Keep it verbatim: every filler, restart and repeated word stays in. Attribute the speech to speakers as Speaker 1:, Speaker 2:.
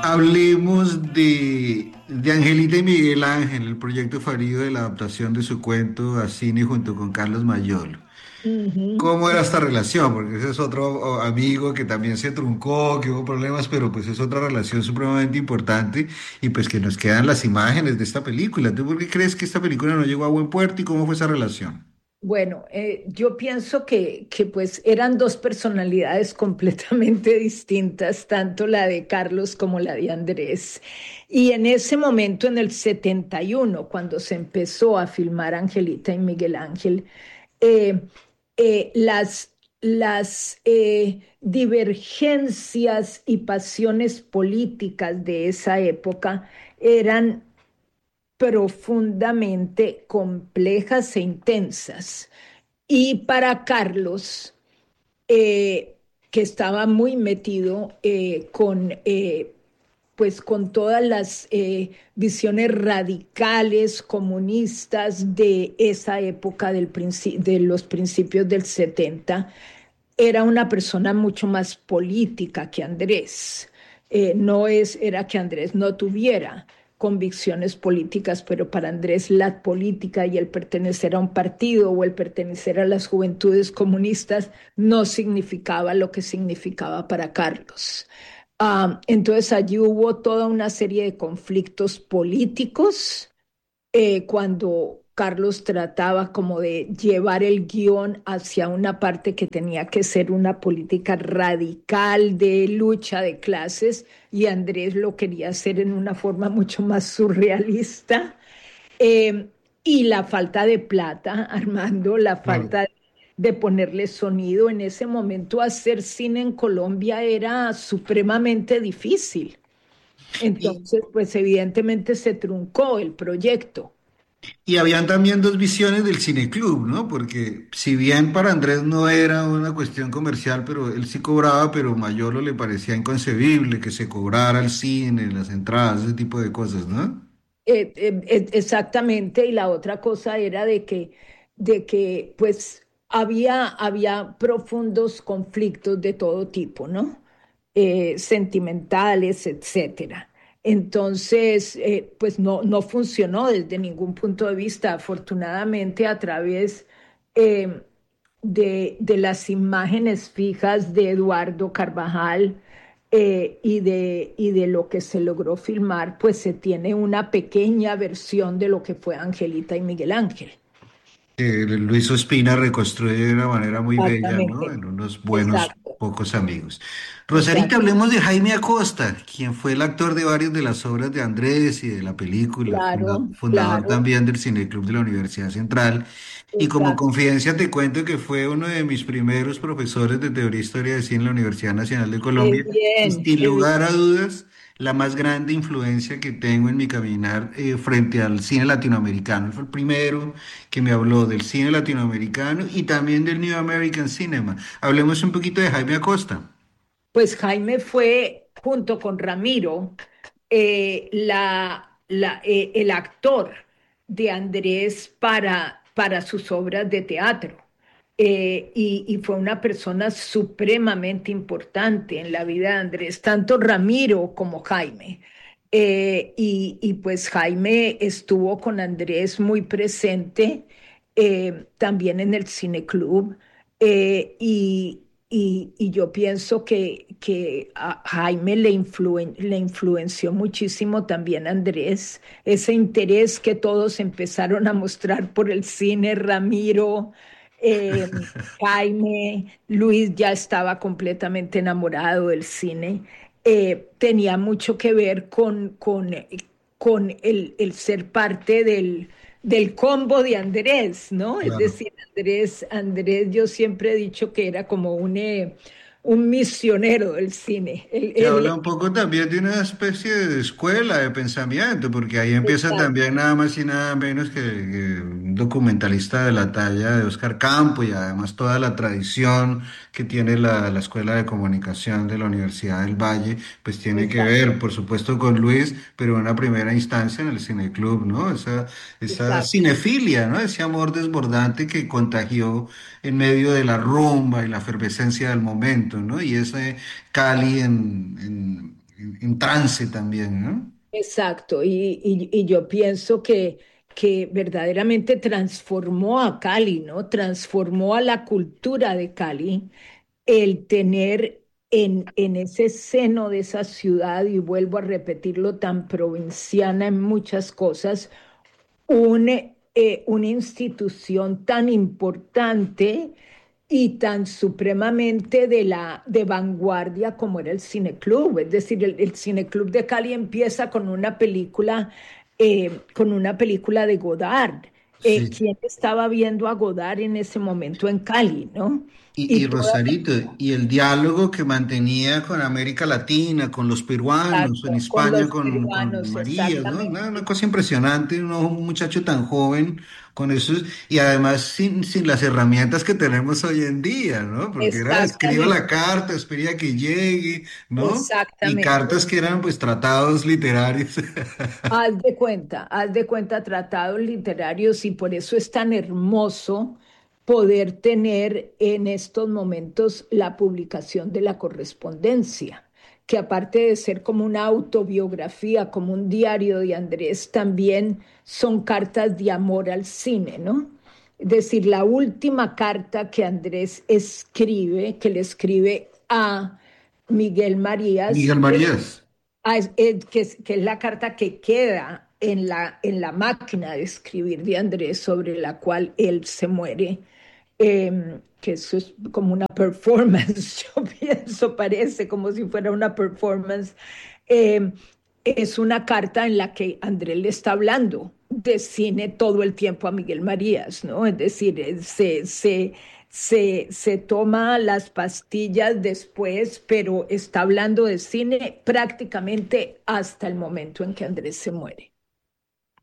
Speaker 1: Hablemos de, de Angelita y Miguel Ángel, el proyecto fallido de la adaptación de su cuento a cine junto con Carlos Mayolo.
Speaker 2: Ujú.
Speaker 1: ¿Cómo era esta relación? Porque ese es otro oh, amigo que también se truncó, que hubo problemas, pero pues es otra relación supremamente importante y pues que nos quedan las imágenes de esta película. ¿Tú por qué crees que esta película no llegó a buen puerto y cómo fue esa relación?
Speaker 2: Bueno, eh, yo pienso que, que pues eran dos personalidades completamente distintas, tanto la de Carlos como la de Andrés. Y en ese momento, en el setenta y uno, cuando se empezó a filmar Angelita y Miguel Ángel, eh, eh, las, las eh, divergencias y pasiones políticas de esa época eran profundamente complejas e intensas. Y para Carlos, eh, que estaba muy metido eh, con, eh, pues con todas las eh, visiones radicales comunistas de esa época del princi- de los principios del setenta, era una persona mucho más política que Andrés. Eh, no es, era que Andrés no tuviera convicciones políticas, pero para Andrés la política y el pertenecer a un partido o el pertenecer a las juventudes comunistas no significaba lo que significaba para Carlos. Ah, entonces allí hubo toda una serie de conflictos políticos eh, cuando Carlos trataba como de llevar el guión hacia una parte que tenía que ser una política radical de lucha de clases y Andrés lo quería hacer en una forma mucho más surrealista. Eh, y la falta de plata, Armando, la
Speaker 1: Claro.
Speaker 2: falta de ponerle sonido. En ese momento hacer cine en Colombia era supremamente difícil.
Speaker 1: Y,
Speaker 2: Entonces, pues evidentemente se truncó el proyecto.
Speaker 1: y habían también dos visiones del cineclub, ¿no? Porque si bien para Andrés no era una cuestión comercial, pero él sí cobraba, pero Mayolo le parecía inconcebible que se cobrara el cine, las entradas, ese tipo de cosas, ¿no?
Speaker 2: Eh, eh, eh, exactamente, y la otra cosa era de que, de que pues había, había profundos conflictos de todo tipo, ¿no? Eh, sentimentales, etcétera. Entonces, eh, pues no, no funcionó desde ningún punto de vista. Afortunadamente, a través eh, de, de las imágenes fijas de Eduardo Carvajal, eh, y de, y de lo que se logró filmar, pues se tiene una pequeña versión de lo que fue Angelita y Miguel Ángel.
Speaker 1: Que Luis Ospina reconstruye de una manera muy bella, ¿no?
Speaker 2: Exactamente,
Speaker 1: En unos buenos
Speaker 2: exacto,
Speaker 1: pocos amigos. Rosarita,
Speaker 2: exacto.
Speaker 1: hablemos de Jaime Acosta, quien fue el actor de varias de las obras de Andrés y de la película, funda-
Speaker 2: Claro,
Speaker 1: fundador
Speaker 2: claro,
Speaker 1: también del Cineclub de la Universidad Central. Y como
Speaker 2: exacto.
Speaker 1: confidencia te cuento que fue uno de mis primeros profesores de teoría e historia de cine en la Universidad Nacional de
Speaker 2: Qué
Speaker 1: Colombia. Y
Speaker 2: bien,
Speaker 1: sin
Speaker 2: qué bien.
Speaker 1: lugar a dudas, la más grande influencia que tengo en mi caminar eh, frente al cine latinoamericano. Él fue el primero que me habló del cine latinoamericano y también del New American Cinema. Hablemos un poquito de Jaime Acosta.
Speaker 2: Pues Jaime fue, junto con Ramiro, eh, la, la, eh, el actor de Andrés para, para sus obras de teatro. Eh, y, y fue una persona supremamente importante en la vida de Andrés, tanto Ramiro como Jaime. Eh, y, y pues Jaime estuvo con Andrés muy presente eh, también en el cineclub. Eh, y, y, y yo pienso que, que a Jaime le, influen- le influenció muchísimo también a Andrés, ese interés que todos empezaron a mostrar por el cine, Ramiro, eh, Jaime, Luis ya estaba completamente enamorado del cine. Eh, tenía mucho que ver con, con, con el, el ser parte del, del combo de Andrés, ¿no? Es
Speaker 1: Claro.
Speaker 2: decir, Andrés, Andrés, yo siempre he dicho que era como un, eh, un misionero del cine. Él,
Speaker 1: Se
Speaker 2: él-
Speaker 1: habla un poco también de una especie de escuela de pensamiento, porque ahí empieza
Speaker 2: Exacto,
Speaker 1: también nada más y nada menos que, que un documentalista de la talla de Oscar Campo y además toda la tradición que tiene la, la Escuela de Comunicación de la Universidad del Valle, pues tiene que
Speaker 2: exacto,
Speaker 1: ver, por supuesto, con Luis, pero en una primera instancia en el cineclub, ¿no? Esa, esa
Speaker 2: exacto.
Speaker 1: cinefilia, ¿no? Ese amor desbordante que contagió en medio de la rumba y la efervescencia del momento, ¿no? Y ese Cali en, en- en, en trance también, ¿no?
Speaker 2: Exacto, y, y- y yo pienso que, que verdaderamente transformó a Cali, ¿no? Transformó a la cultura de Cali el tener en, en ese seno de esa ciudad, y vuelvo a repetirlo, tan provinciana en muchas cosas, un, eh, una institución tan importante y tan supremamente de la de vanguardia como era el Cineclub. Es decir, el, el Cineclub de Cali empieza con una película, eh, con una película de Godard. Eh,
Speaker 1: Sí.
Speaker 2: ¿quién estaba viendo a Godard en ese momento en Cali, no?
Speaker 1: Y, y
Speaker 2: Y toda
Speaker 1: Rosarito, y el diálogo que mantenía con América Latina, con los peruanos, en
Speaker 2: con
Speaker 1: España
Speaker 2: los
Speaker 1: con, con
Speaker 2: peruanos,
Speaker 1: María, ¿no? Una, una
Speaker 2: exactamente.
Speaker 1: cosa impresionante, ¿no? Un muchacho tan joven con eso, y además sin, sin las herramientas que tenemos hoy en día, ¿no? Porque era, escriba la
Speaker 2: Exactamente,
Speaker 1: carta, espera que llegue, ¿no? Y
Speaker 2: exactamente.
Speaker 1: cartas que eran pues tratados literarios.
Speaker 2: Haz de cuenta, haz de cuenta tratados literarios, y por eso es tan hermoso poder tener en estos momentos la publicación de la correspondencia, que aparte de ser como una autobiografía, como un diario de Andrés, también son cartas de amor al cine, ¿no? Es decir, la última carta que Andrés escribe, que le escribe a Miguel Marías,
Speaker 1: Miguel Marías.
Speaker 2: Ah, es- es- que, es, que es la carta que queda en la, en la máquina de escribir de Andrés, sobre la cual él se muere, eh, que eso es como una performance, yo pienso, parece como si fuera una performance. Eh, es una carta en la que Andrés le está hablando de cine todo el tiempo a Miguel Marías, ¿no? Es decir, eh, se, se, se, se toma las pastillas después, pero está hablando de cine prácticamente hasta el momento en que Andrés se muere.